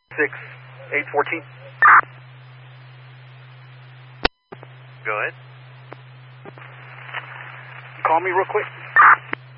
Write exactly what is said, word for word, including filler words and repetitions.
six, eight fourteen. Go ahead. Call me real quick.